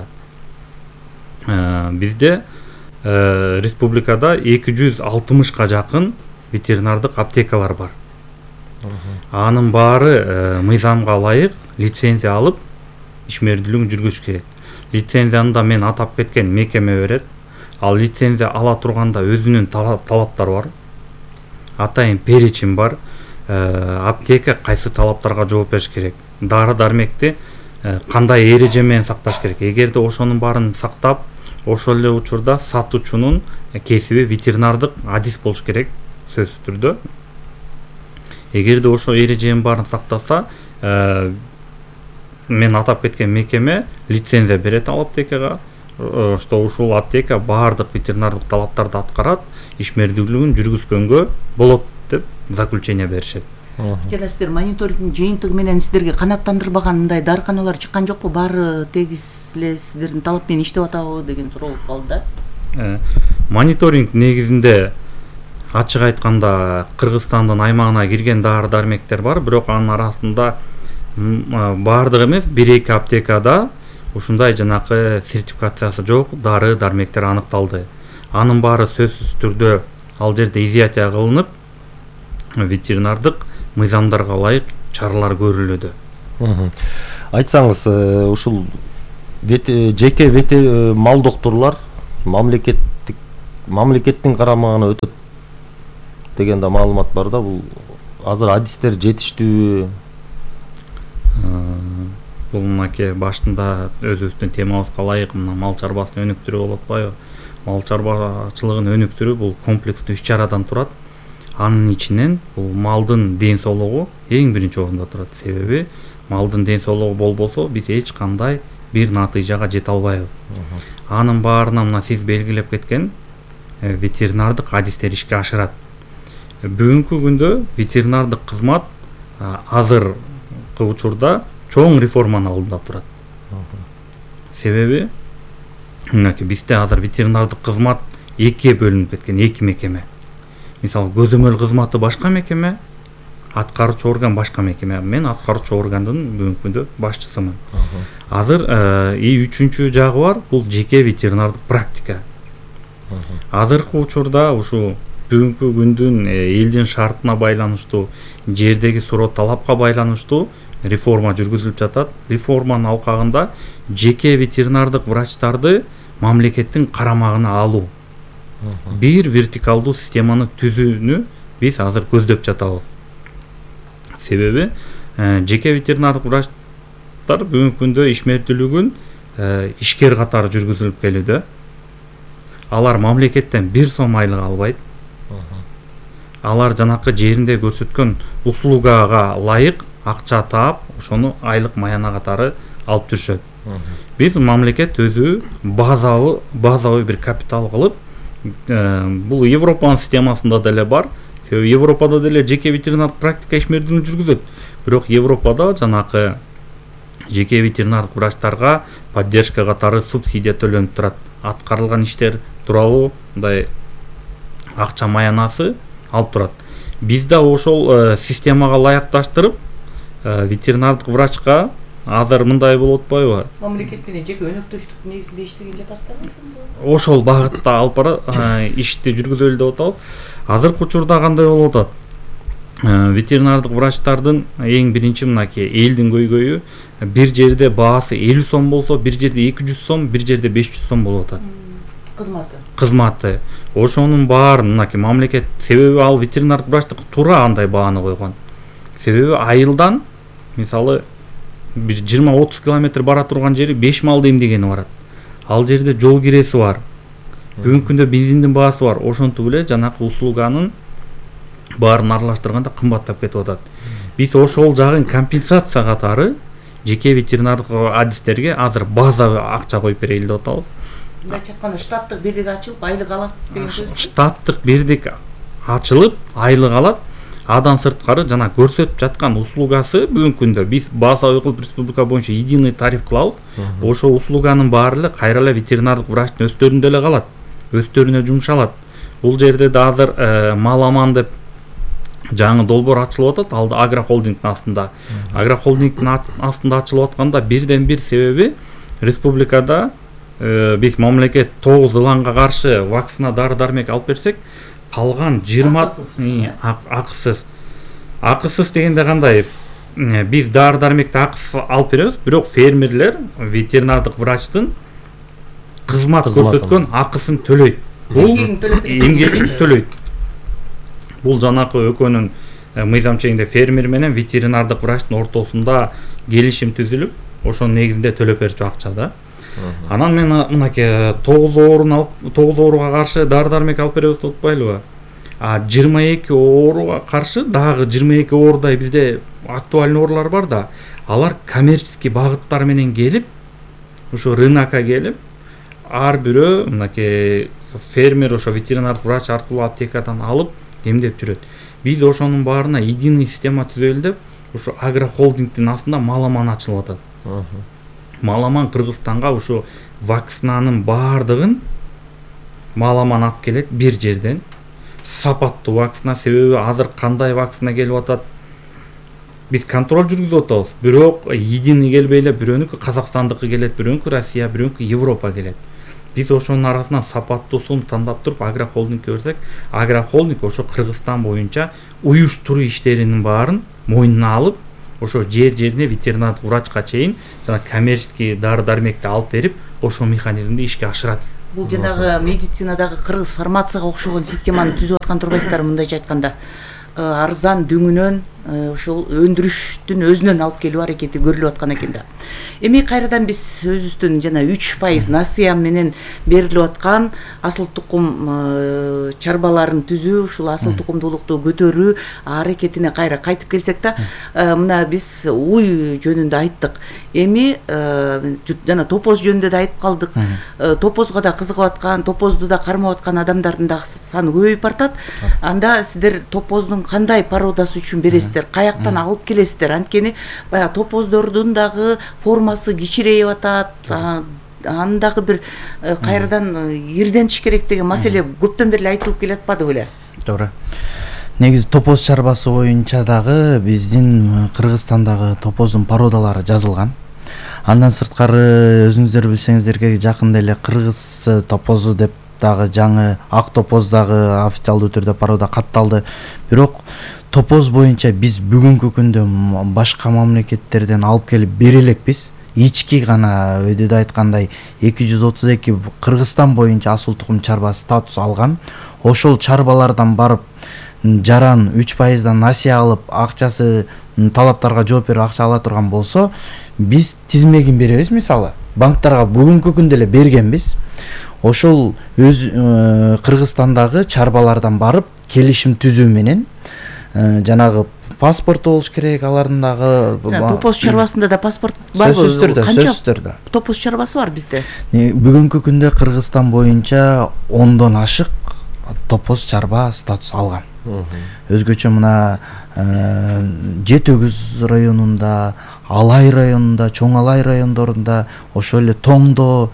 Бизде республикада эки жүз алтымышка жакын ветеринардык аптекалар бар. Анын баары мыйзамга ылайык лицензия алып, ишмердүүлүгүн жүргүзүш керек. Лицензияны да мен атап кеткен мекеме берет. Ал лицензия ала турганда өзүнүн талаптары бар. Атайын перечень бар. Аптека кайсы талаптарга жооп бериш керек. Дары дармекти кандай эреже менен сакташ керек. Эгерде ошонун баарын сактап, ошол эле учурда сатуучунун кесиби ветеринардык адис болуш керек, сөзсүз түрдө. Эгерде ошол эреженин баарын сактаса, мен атап кеткен мекеме лицензия берет ал аптекага, что ушул аптека баардык ветеринардык талаптарды аткарат, ишмердүүлүгүн жүргүзгөнгө болот деп заключение беришет. Жана сиздер мониторингдин жыйынтыгы менен сиздерге канааттандырбаган мындай дарыканалар чыккан жокпу? Баары тегиз эле сиздердин талап менен иштеп атабы деген суроо болуп калды да. Мониторинг негизинде ачык айтканда Кыргызстандын аймагына кирген дары дармектер бар, бирок анын арасында баардыгы эмес, бир эки аптекада ушундай жанакы сертификациясы жок дары дармектер аныкталды. Анын баары сөзсүз түрдө ал жерде изъятия кылынып, ветеринардык мыйзамдарга ылайык чаралар көрүлүүдө. Айтсаңыз, ушул жеке мал докторлор мамлекеттик мамлекеттин карамагына өтөт деген да маалымат бар да, бул азыр адистер жетиштүүбү? Бул мынакей башында өзүбүздүн темабызга ылайык мына мал чарбасын өнүктүрүү болуп атпайбы? Мал чарбачылыгын өнүктүрүү бул комплекстүү иш чарадан турат. Анын ичинен бул малдын ден соолугу эң биринчи орунда турат. Себеби малдын ден соолугу болбосо биз эч кандай бир натыйжага жете албайбыз. Анын баарына мына сиз белгилеп кеткен ветеринардык адистер ишке ашырат. Бүгүнкү күндө ветеринардык кызмат азыркы учурда чоң реформанын алдында турат. Себеби мынакей бизде азыр ветеринардык кызмат экиге бөлүнүп кеткен, эки мекеме. Мисалы көзөмөл кызматы башка мекеме, аткаруучу орган башка мекеме. Мен аткаруучу органдын бүгүнкү күндө башчысымын. Азыр и үчүнчү жагы бар, бул жеке ветеринардык практика. Азыркы учурда ушу бүгүнкү күндүн элдин шартына байланыштуу, жердеги суроо талапка байланыштуу реформа жүргүзүлүп жатат. Реформанын алкагында жеке ветеринардык врачтарды мамлекеттин карамагына алуу, бир вертикалдуу системаны түзүүнү биз азыр көздөп жатабыз. Себеби жеке ветеринардык врачтар бүгүнкү күндө ишмердүүлүгүн ишкер катары жүргүзүлүп келүүдө. Алар мамлекеттен бир сом айлык албайт. Алар жанакы жеринде көрсөткөн услугага ылайык акча таап, ошону айлык маяна катары алып жүрүшөт. Биз мамлекет өзү базовый базовый бир капитал кылып, бул Европанын системасында деле бар. Себеби Европада деле жеке ветеринардык практика ишмердүүлүгүн жүргүзөт. Бирок Европада жанакы жеке ветеринардык врачтарга поддержка катары субсидия төлөнүп турат. Аткарылган иштер тууралуу мындай акча маянасы алып турат. Бизде ошол системага ылайыкташтырып, ветеринардык врачка азыр мындай болуп атпайбы? Мамлекет менен жеке өнөктөштүктүн негизинде иштеген жатасыздарбы ошондо? Ошол багытта алып бара ишти жүргүзөлү деп атабыз. Азыркы учурда кандай болуп атат? Ветеринардык врачтардын эң биринчи мынакей элдин көйгөйү, бир жерде баасы элүү сом болсо, бир жерде эки жүз сом, бир жерде беш жүз сом болуп атат. Кызматы. Кызматы. Ошонун баарын мынакей мамлекет, себеби ал ветеринардык врачтык туура андай бааны койгон. Себеби айылдан мисалы бир жыйырма отуз километр бара турган жери беш малды эмдегени барат. Ал жерде жол киреси бар. Бүгүнкү күндө бензиндин баасы бар. Ошентип эле жанакы услуганын баарын аралаштырганда кымбаттап кетип атат. Биз ошол жагын компенсация катары жеке ветеринардык адистерге азыр базовый акча коюп берели деп атабыз. Мындайча айтканда штаттык бирдик ачылып айлык алат деген сөз. Штаттык бирдик ачылып айлык алат. Адан сырткары жана көрсөтүп жаткан услугасы бүгүнкү күндө биз базовый кылып республика боюнча единый тариф кылабыз. Ошол услуганын баары эле кайра эле ветеринардык врачтын өстөрүндө эле калат. Өстөрүнө жумшалат. Бул жерде да азыр Маламан деп жаңы долбоор ачылып атат, ал агрохолдингдин астында. Агрохолдингдин астында ачылып атканда бирден бир себеби республикада биз мамлекет тогуз ыланга каршы вакцина дары дармек алып берсек, калган жыйырма акысыз. Акысыз дегенде кандай? Биз дары дармекти акысыз алып беребиз, бирок фермерлер ветеринардык врачтын кызмат көрсөткөн акысын төлөйт. Бул эмгегин төлөйт. Бул жанакы экөөнүн мыйзам чегинде фермер менен ветеринардык врачтын ортосунда келишим түзүлүп, ошонун негизинде төлөп берчү акча да. Анан мен мынакей тогуз оорун алып, тогуз ооруга каршы дары дармек алып беребиз деп атпайлыбы? А жыйырма эки ооруга каршы дагы жыйырма эки оордай бизде актуальный оорулар бар да. Алар коммерческий багыттар менен келип, ушу рынокко келип, ар бирөө мынакей фермер ошо ветеринардык врач аркылуу аптекадан алып эмдеп жүрөт. Биз ошонун баарына единый система түзөлү деп, ушу агрохолдингдин астында Маламан ачылып атат. Маламан Кыргызстанга ушу вакцинанын баардыгын Маламан алып келет бир жерден. Сапаттуу вакцина, себеби азыр кандай вакцина келип атат? биз контроль жүргүзүп атабыз. Бирок единый келбей эле бирөөнүкү Казакстандыкы келет, бирөөнүкү Россия, бирөөнүкү Европа келет. Биз ошонун арасынан сапаттуусун тандап туруп агрохолдингке берсек, агрохолдинг ошо Кыргызстан боюнча уюштуруу иштеринин баарын мойнуна алып, ошо жер-жерине ветеринардык врачка чейин жана коммерческий дары-дармекти алып берип, ошол механизмди ишке ашырат. Бул жанагы медицинадагы кыргыз фармацияга окшогон системаны түзүп аткан турбайсыздарбы, мындайча айтканда? Арзан дөңүнөн ошол өндүрүштүн өзүнөн алып келүү аракети көрүлүп аткан экен да. Эми кайрадан биз өзүбүздүн жана үч пайыз насыя менен берилип аткан асыл тукум чарбаларын түзүү, ушул асыл тукумдуулукту көтөрүү аракетине кайра кайтып келсек да, мына биз уй жөнүндө айттык. Эми жана топоз жөнүндө да айтып калдык. Топозго да кызыгып аткан, топозду да кармап аткан адамдардын да саны көбөйүп бартат. Анда сиздер топоздун кандай породасы үчүн бересиздер, каяктан алып келесиздер? Анткени баягы топоздордун дагы формасы кичирейип атат, анын дагы бир кайрадан ирдентиш керек деген маселе көптөн бери айтылып келатпады беле? Туура. Негизи топоз чарбасы боюнча дагы биздин Кыргызстандагы топоздун породалары жазылган. Андан сырткары өзүңүздөр билсеңиздер, жакында эле кыргыз топозу деп дагы жаңы ак топоз дагы официалдуу түрдө порода катталды. Бирок топоз боюнча биз бүгүнкү күндө башка мамлекеттерден алып келип бере элекпиз. Ички гана өйдө айткандай эки жүз отуз эки Кыргызстан боюнча асыл тукум чарба статус алган. Ошол чарбалардан барып жаран үч пайыздан насыя алып, акчасы талаптарга жооп берип акча ала турган болсо, биз тизмегин беребиз. Мисалы, банктарга бүгүнкү күндө эле бергенбиз. Ошол өз Кыргызстандагы чарбалардан барып келишим түзүү менен жанагы паспорту болуш керек, алардын дагы топоз чарбасында да паспорт барбы? Сөзсүз түрдө, сөзсүз түрдө. Топоз чарбасы бар бизде. Бүгүнкү күндө Кыргызстан боюнча ондон ашык топоз чарба статус алган. Өзгөчө мына Жети өгүз районунда, Алай районунда, Чоң Алай райондорунда, ошол эле Тоңдо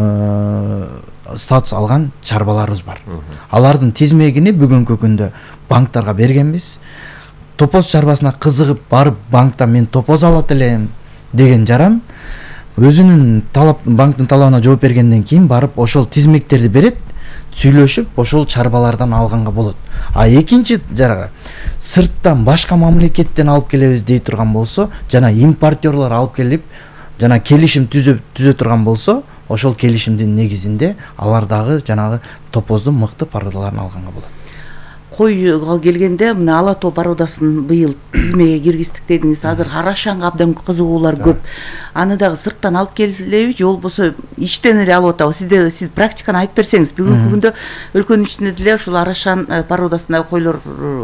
статус алган чарбаларыбыз бар. Алардын тизмегини бүгүнкү күндө банктарга бергенбиз. Топоз чарбасына кызыгып барып банктан мен топоз алат элем деген жаран өзүнүн талап банктын талабына жооп бергенден кийин барып ошол тизмектерди берет, сүйлөшүп ошол чарбалардан алганга болот. А экинчи жарага сырттан башка мамлекеттен алып келебиз дей турган болсо, жана импортерлор алып келип жана келишим түзө түзө турган болсо, ошол келишимдин негизинде алар дагы жанагы топоздун мыкты породаларын алганга болот. Койго келгенде мына ала тоо породасын быйыл тизмеге киргиздик дедиңиз. Азыр арашанга абдан кызыгуулар көп. Аны дагы сырттан алып келеби же болбосо ичтен эле алып атабы? Сизде сиз практиканы айтып берсеңиз, бүгүнкү күндө өлкөнүн ичинде деле ушул арашан породасындагы койлор,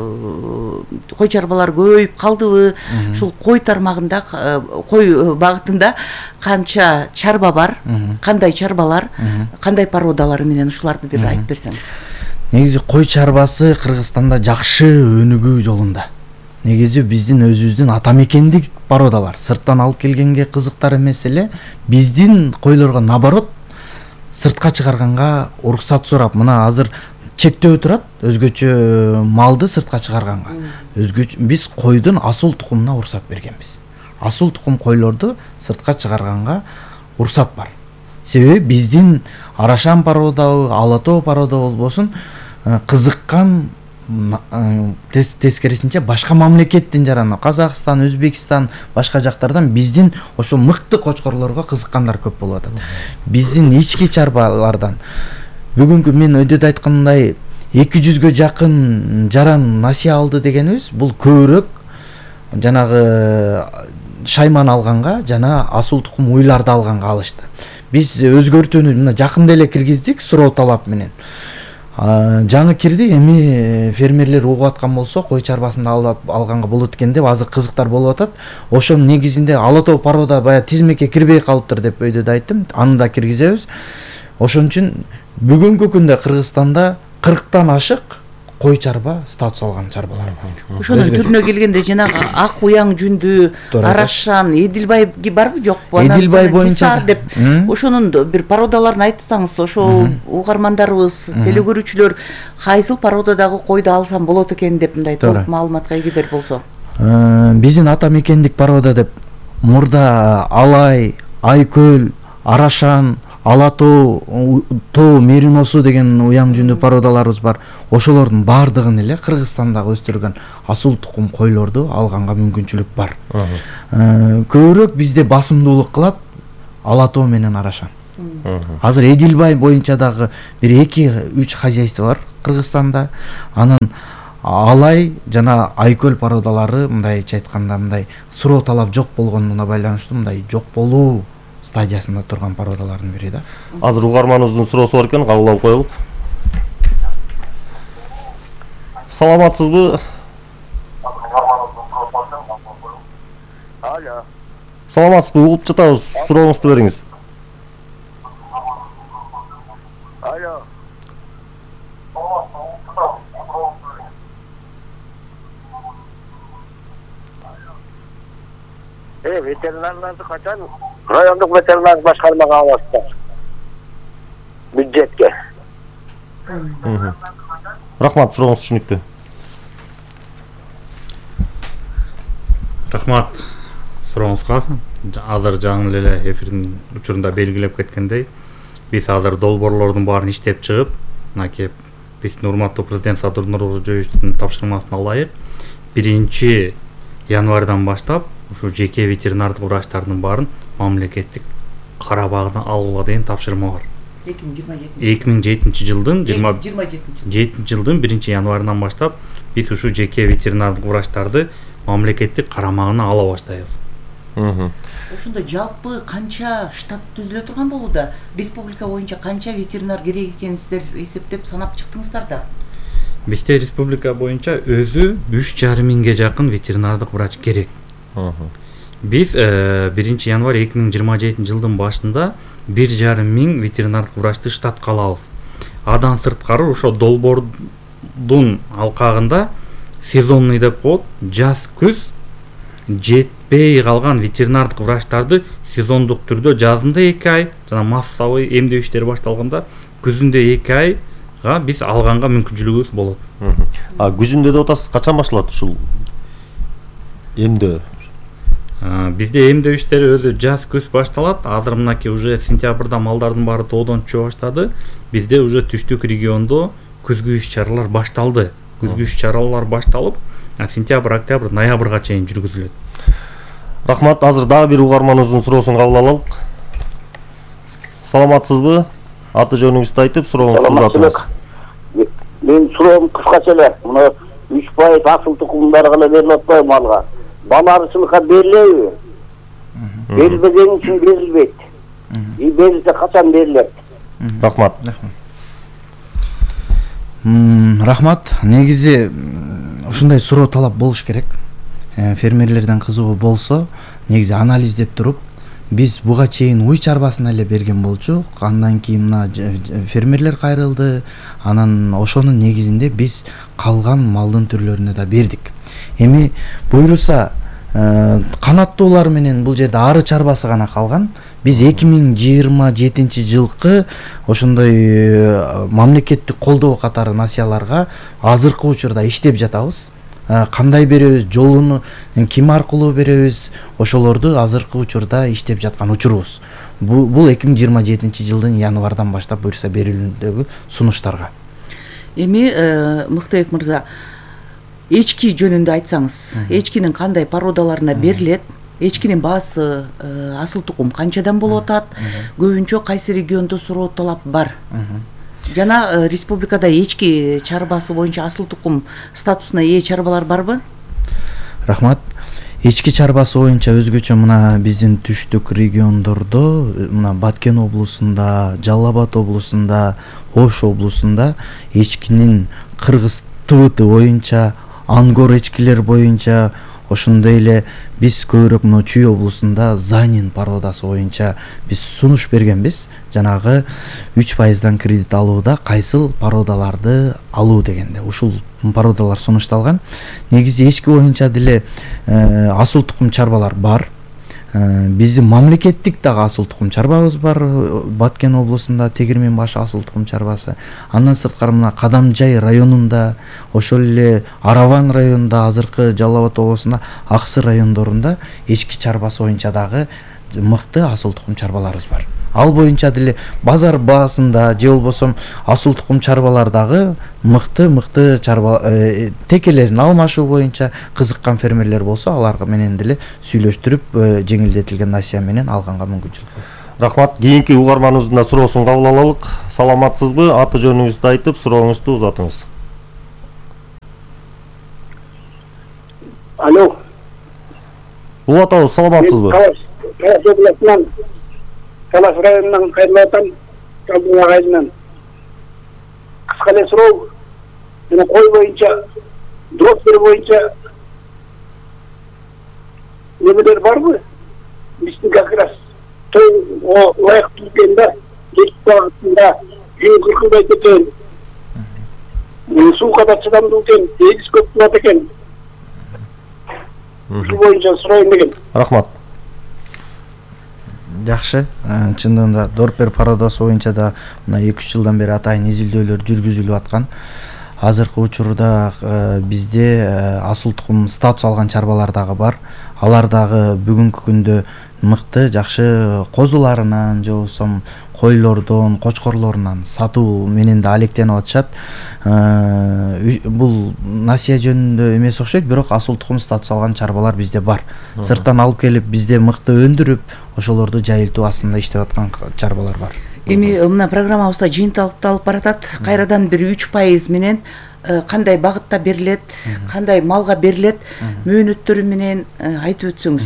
кой чарбалар көбөйүп калдыбы? Ушул кой тармагында, кой багытында канча чарба бар? Кандай чарбалар, кандай породалар менен ушуларды бир айтып берсеңиз. Негизи кой чарбасы Кыргызстанда жакшы өнүгүү жолунда. Негизи биздин өзүбүздүн ата мекендик породалар. Сырттан алып келгенге кызыктар эмес эле, биздин койлорго наоборот сыртка чыгарганга уруксат сурап, мына азыр чектөө турат өзгөчө малды сыртка чыгарганга. Өзгөчө биз койдун асыл тукумуна уруксат бергенбиз. Асыл тукум койлорду сыртка чыгарганга уруксат бар. Себеби биздин арашан породабы, ала тоо порода болбосун кызыккан тескерисинче башка мамлекеттин жараны, Казакстан, Өзбекстан, башка жактардан биздин ошо мыкты кочкорлорго кызыккандар көп болуп атат. Биздин ички чарбалардан бүгүнкү мен өйдө айткандай эки жүзгө жакын жаран насыя алды дегенибиз, бул көбүрөөк жанагы шайман алганга жана асыл тукум уйларды алганга алышты. Биз өзгөртүүнү мына жакында эле киргиздик суроо талап менен. Жаңы кирди, эми фермерлер угуп аткан болсо, кой чарбасын алганга болот экен деп азыр кызыктар болуп атат. Ошонун негизинде ала тоо порода бая тизмекке кирбей калыптыр деп өйдө айттым. Аны да киргизебиз. Ошон үчүн бүгүнкү күндө Кыргызстанда кырктан ашык кой чарба статус алган чарбалар бар. Ошонун түрүнө келгенде жанагы ак уяң жүндүү, арашан, Эдилбай барбы жокпу? Эдилбай боюнча деп ошонун бир породаларын айтсаңыз, ошол угармандарыбыз, телекөрүүчүлөр кайсыл породадагы койду алсам болот экен деп мындай толук маалыматка эгер болсо. биздин ата мекендик порода деп мурда Алай, Айкөл, Арашан, Ала тоо, тоо мериносу деген уяң жүндүү породаларыбыз бар. Ошолордун баардыгын эле Кыргызстандагы өстүргөн асыл тукум койлорду алганга мүмкүнчүлүк бар. Көбүрөөк бизде басымдуулук кылат Ала тоо менен Арашан. Азыр Эдилбай боюнча дагы бир эки үч хозяйство бар Кыргызстанда. Анын Алай жана Айкөл породалары мындайча айтканда мындай суроо талап жок болгонуна байланыштуу мындай жок болуу стадиясында турган породалардын бири да. Азыр угарманыбыздын суроосу бар экен, кабыл алып коелук. Саламатсызбы? Алло. Саламатсызбы? Угуп жатабыз. Сурооңузду бериңиз. Алло. Э, ветеринарларды качан райондук ветеринарлык башкармага аласыздар? Бюджетке. Рахмат, сурооңуз түшүнүктүү. Рахмат сурооңузга. Азыр жаңы эле эфирдин учурунда белгилеп кеткендей, биз азыр долбоорлордун баарын иштеп чыгып, мынакей биздин урматтуу президент Садыр Нуркожоевичтин тапшырмасына ылайык биринчи январдан баштап ушу жеке ветеринардык врачтардын баарын мамлекеттик карабагына алууга деген тапшырма бар. эки миң жетинчи жылдын жыйырма жетинчи жылдын биринчи январынан баштап биз ушу жеке ветеринардык врачтарды мамлекеттик карамагына ала баштайбыз. Ошондо жалпы канча штат түзүлө турган болууда? Республика боюнча канча ветеринар керек экенин сиздер эсептеп санап чыктыңыздар да? Бизде республика боюнча өзү үч жарым миңге жакын ветеринардык врач керек. Биз биринчи январь эки миң жыйырма жетинчи жылдын башында бир жарым миң ветеринардык врачты штатка алабыз. Адан сырткары ошо долбоордун алкагында сезонный деп коет, жаз күз жетпей калган ветеринардык врачтарды сезондук түрдө жазында эки ай жана массовый эмдөө иштери башталганда күзүндө эки айга биз алганга мүмкүнчүлүгүбүз болот. А күзүндө деп атасыз, качан башталат ушул эмдөө? Бизде эмдөө иштери өзү жаз күз башталат. Азыр мынакей уже сентябрда малдардын баары тоодон түшө баштады. Бизде уже түштүк региондо күзгү иш-чаралар башталды. Күзгү иш-чаралар башталып, сентябрь, октябрь, ноябрга чейин жүргүзүлөт. Рахмат, азыр дагы бир угарманыбыздын суроосун кабыл алалык. Саламатсызбы? Аты жөнүңүздү айтып, сурооңузду узатыңыз. Мен суроом кыскача эле. Мына үч пайыз асыл тукумдар гана берилип атпайбы малга? Бала арчылыкка берилеби? Берилбеген үчүн берилбейт. И берилсе качан берилет? Рахмат. Рахмат. Негизи ушундай суроо талап болуш керек. Фермерлерден кызыгуу болсо, негизи анализдеп туруп, биз буга чейин уй чарбасына эле берген болчук. Андан кийин мына фермерлер кайрылды. Анан ошонун негизинде биз калган малдын түрлөрүнө да бердик. Эми буйруса канаттуулар менен бул жерде ары чарбасы гана калган. Биз эки миң жыйырма жетинчи жылкы ошондой мамлекеттик колдоо катары насыяларга азыркы учурда иштеп жатабыз. Кандай беребиз, жолуну ким аркылуу беребиз, ошолорду азыркы учурда иштеп жаткан учурубуз. Бул эки миң жыйырма жетинчи жылдын январдан баштап буйруса берилүүндөгү сунуштарга. Эми Мыктыбек мырза, эчки жөнүндө айтсаңыз, эчкинин кандай породаларына берилет? Эчкинин баасы асыл тукум канчадан болуп атат? Көбүнчө кайсы региондо суроо талап бар? Жана республикада эчки чарбасы боюнча асыл тукум статусуна ээ чарбалар барбы? Рахмат. Эчки чарбасы боюнча өзгөчө мына биздин түштүк региондордо, мына Баткен облусунда, Жалал Абад облусунда, Ош облусунда эчкинин Кыргыз тыбыты боюнча, ангор эчкилер боюнча, ошондой эле биз көбүрөөк мына Чүй облусунда Занин породасы боюнча биз сунуш бергенбиз. Жанагы үч пайыздан кредит алууда кайсыл породаларды алуу дегенде ушул породалар сунушталган. Негизи эчки боюнча деле асыл тукум чарбалар бар. Биздин мамлекеттик дагы асыл тукум чарбабыз бар, Баткен облусунда Тегирмен башы асыл тукум чарбасы. Андан сырткары мына Кадамжай районунда, ошол эле Араван районунда, азыркы Жалал Абад облусунда Аксы райондорунда эчки чарбасы боюнча дагы мыкты асыл тукум чарбаларыбыз бар. Ал боюнча деле базар баасында же болбосо асыл тукум чарбалардагы мыкты мыкты чарба текелерин алмашуу боюнча кызыккан фермерлер болсо, аларга менен деле сүйлөштүрүп жеңилдетилген насыя менен алганга мүмкүнчүлүк бар. Рахмат. Кийинки угарманыбыздын да суроосун кабыл алалык. Саламатсызбы? Аты жөнүңүздү айтып, сурооңузду узатыңыз. Алло. Улатабыз, саламатсызбы? Талас районунан кайрылып атам, Талдың агайынан. Кыска эле суроо, мына кой боюнча, дроптер боюнча немелер барбы? Биздин как раз той ылайыктуу экенда, жетип багытында үй кыркылбайт экен. Сууга да чыдамдуу экен, эгиз көп болот экен. Ушул боюнча сурайын деген. Рахмат. Жакшы, чындыгында Дорпер пародасы боюнча да мына эки үч жылдан бери атайын изилдөөлөр жүргүзүлүп аткан. Азыркы учурда бизде асыл тукум статус алган чарбалар дагы бар. Алар дагы бүгүнкү күндө мыкты, жакшы козуларынан же болбосо койлордон, кочкорлорунан сатуу менен да алектенип атышат. Бул насыя жөнүндө эмес окшойт, бирок асыл тукум статус алган чарбалар бизде бар. Сырттан алып келип бизде мыкты өндүрүп, ошолорду жайылтуу астында иштеп аткан чарбалар бар. Эми мына программабызда жыйынтыкталып баратат. Кайрадан бир үч пайыз менен кандай багытта берилет, кандай малга берилет, мөөнөттөрү менен айтып өтсөңүз.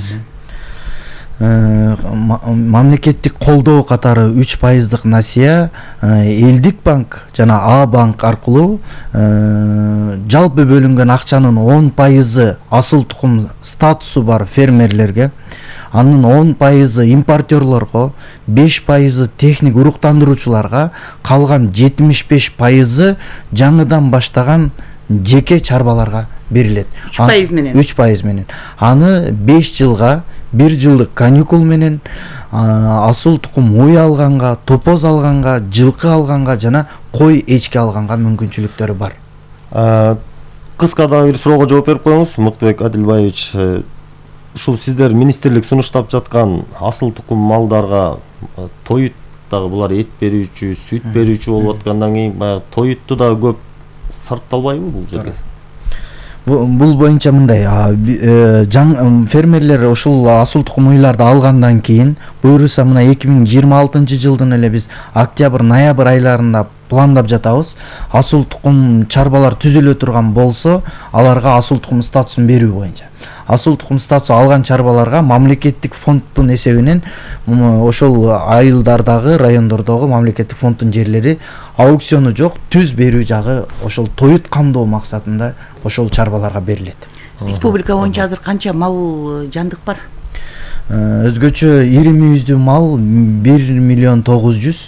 Мамлекеттик колдоо катары үч пайыздык насыя Элдик банк жана А банк аркылуу жалпы бөлүнгөн акчанын он пайызы асыл тукум статусу бар фермерлерге, анын он пайызы импортерлорго, беш пайызы техник уруктандыруучуларга, калган жетимиш беш пайызы жаңыдан баштаган жеке чарбаларга берилет. үч пайыз менен. үч пайыз менен. Аны беш жылга бир жылдык каникул менен асыл тукум уй алганга, топоз алганга, жылкы алганга жана кой эчки алганга мүмкүнчүлүктөрү бар. Кыска да бир суроого жооп берип коюңуз, Мыктыбек Адилбаевич. Ушул сиздер министрлик сунуштап жаткан асыл тукум малдарга тоют дагы булар эт берүүчү, сүт берүүчү болуп аткандан кийин баягы тоютту да көп сарпталбайбы бул жерге? Бул боюнча мындай, фермерлер ушул асыл тукум уйларды алгандан кийин буюрса мына эки миң жыйырма алтынчы жылдын эле биз октябрь, ноябрь айларында пландап жатабыз. Асыл тукум чарбалар түзүлө турган болсо, аларга асыл тукум статусун берүү боюнча. Асыл тукум статусу алган чарбаларга мамлекеттик фонддун эсебинен ошол айылдардагы, райондордогу мамлекеттик фонддун жерлери аукциону жок, түз берүү жагы ошол тоют камдоо максатында ошол чарбаларга берилет. Республика боюнча азыр канча мал жандык бар? Өзгөчө ири мүйүздүү мал бир миллион тогуз жүз,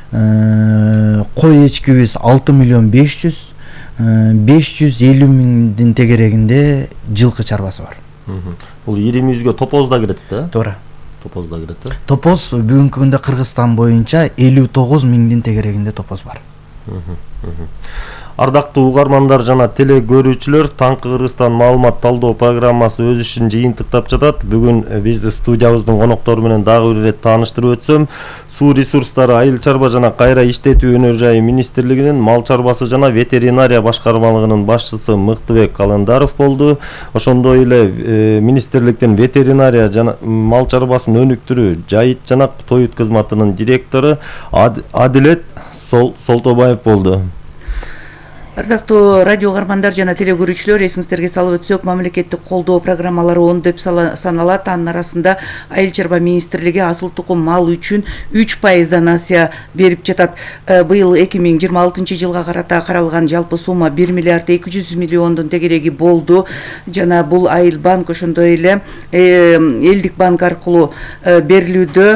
кой эчкибиз алты миллион беш жүз, беш жүз элүү миңдин тегерегинде жылкы чарбасы бар. Бул ири мүйүзгө топоз да кирет да? Туура. Топоз да кирет да? Топоз бүгүнкү күндө Кыргызстан боюнча элүү тогуз миңдин тегерегинде топоз бар. Ардактуу угармандар жана теле көрүүчүлөр, Таңкы Кыргызстан маалымат талдоо программасы өз ишин жыйынтыктап жатат. Бүгүн бизди студиябыздын коноктору менен дагы бир ирет тааныштырып өтсөм, Суу ресурстары, айыл чарба жана кайра иштетүү өнөр жайы министрлигинин мал чарбасы жана ветеринария башкармалыгынын башчысы Мыктыбек Каландаров болду. Ошондой эле министрликтин ветеринария жана мал чарбасын өнүктүрүү, жайыт жана тоют кызматынын директору Адилет Солтобаев болду. Ардактуу радио угармандар жана теле көрүүчүлөр, эсиңиздерге салып өтсөк, мамлекеттик колдоо программалары он деп саналат. Анын арасында айыл чарба министрлиги асыл тукум мал үчүн үч пайыздан насыя берип жатат. Быйыл эки миң жыйырма алтынчы жылга карата каралган жалпы сумма бир миллиард эки жүз миллиондун тегереги болду. Жана бул айыл банк, ошондой эле Элдик банк аркылуу берилүүдө.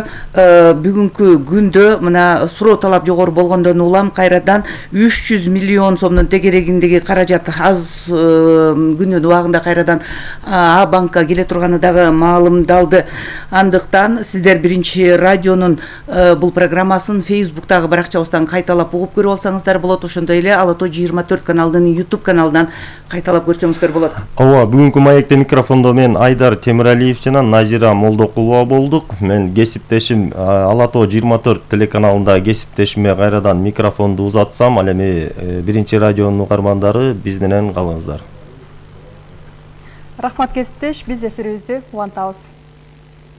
Бүгүнкү күндө мына суроо талап жогору болгондон улам кайрадан үч жүз миллион сомдон ошондон тегерегиндеги каражат аз күнүн убагында кайрадан А банкка келе турганы дагы маалымдалды. Андыктан сиздер биринчи радионун бул программасын Facebook'тагы баракчабыздан кайталап угуп көрүп алсаңыздар болот. Ошондой эле Ала Тоо жыйырма төрт каналынын YouTube каналынан кайталап көрсөңүздөр болот. Ооба, бүгүнкү маекте микрофондо мен Айдар Темиралиев жана Назира Молдокулова болдук. Мен кесиптешим Ала Тоо жыйырма төрт телеканалында кесиптешиме кайрадан микрофонду узатсам, ал эми биринчи радионун угармандары биз менен калыңыздар. Рахмат кесиптеш, биз эфирибизди улантабыз.